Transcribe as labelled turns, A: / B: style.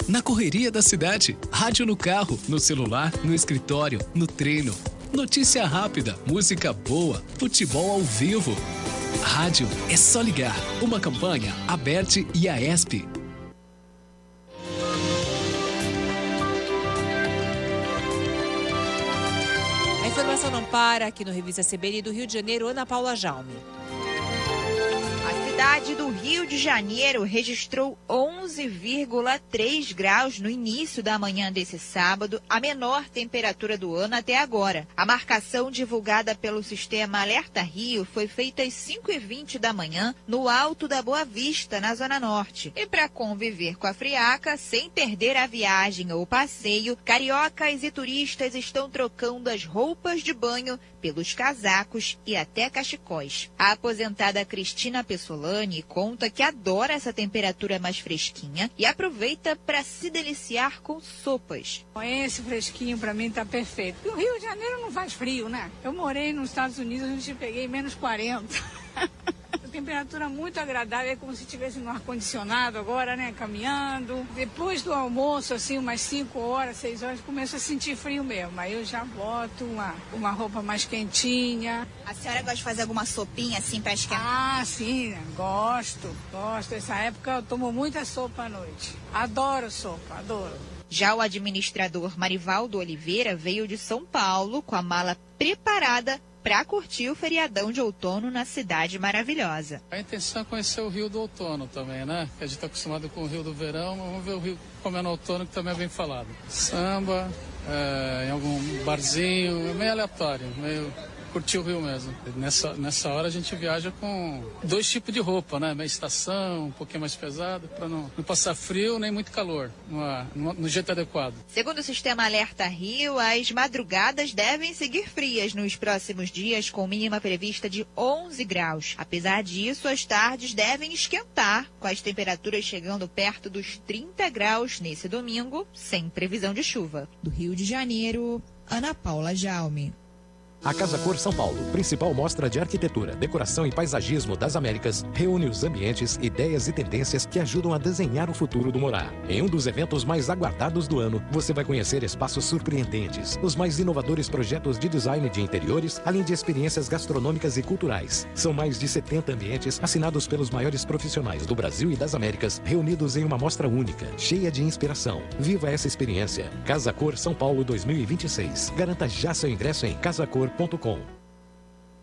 A: na correria da cidade, rádio no carro, no celular, no escritório, no treino. Notícia rápida, música boa, futebol ao vivo. Rádio é só ligar. Uma campanha Aberte e Aesp.
B: A informação não para aqui no Revista CBN do Rio de Janeiro, Ana Paula Jaume.
C: A cidade do Rio de Janeiro registrou 11,3 graus no início da manhã desse sábado, a menor temperatura do ano até agora. A marcação divulgada pelo sistema Alerta Rio foi feita às 5h20 da manhã, no alto da Boa Vista, na Zona Norte. E para conviver com a friaca, sem perder a viagem ou passeio, cariocas e turistas estão trocando as roupas de banho pelos casacos e até cachecóis. A aposentada Cristina Pessolani conta que adora essa temperatura mais fresquinha e aproveita para se deliciar com sopas.
D: Esse fresquinho para mim tá perfeito. O Rio de Janeiro não faz frio, né? Eu morei nos Estados Unidos, a gente peguei menos 40. Temperatura muito agradável, é como se estivesse no ar-condicionado agora, né, caminhando. Depois do almoço, assim, umas 5 horas, 6 horas, começo a sentir frio mesmo. Aí eu já boto uma roupa mais quentinha.
C: A senhora gosta de fazer alguma sopinha, assim, para esquentar?
D: Ah, sim, gosto. Essa época eu tomo muita sopa à noite. Adoro sopa, adoro.
C: Já o administrador Marivaldo Oliveira veio de São Paulo com a mala preparada para curtir o feriadão de outono na cidade maravilhosa.
E: A intenção é conhecer o Rio do outono também, né? A gente está acostumado com o Rio do verão, mas vamos ver o Rio como é no outono, que também é bem falado. Samba, em algum barzinho, meio aleatório, meio curtir o Rio mesmo. Nessa hora a gente viaja com 2 tipos de roupa, né? Meia estação, um pouquinho mais pesado, para não passar frio nem muito calor, no jeito adequado.
C: Segundo o sistema Alerta Rio, as madrugadas devem seguir frias nos próximos dias, com mínima prevista de 11 graus. Apesar disso, as tardes devem esquentar, com as temperaturas chegando perto dos 30 graus nesse domingo, sem previsão de chuva. Do Rio de Janeiro, Ana Paula Jaume.
F: A Casa Cor São Paulo, principal mostra de arquitetura, decoração e paisagismo das Américas, reúne os ambientes, ideias e tendências que ajudam a desenhar o futuro do morar. Em um dos eventos mais aguardados do ano, você vai conhecer espaços surpreendentes, os mais inovadores projetos de design de interiores, além de experiências gastronômicas e culturais. São mais de 70 ambientes assinados pelos maiores profissionais do Brasil e das Américas, reunidos em uma mostra única, cheia de inspiração. Viva essa experiência. Casa Cor São Paulo 2026. Garanta já seu ingresso em casacor.com.